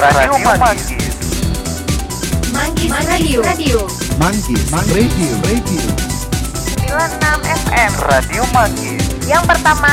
Radio Manggis. Manggis Radio. Manggis Radio. 96 FM Radio Manggis. Yang pertama,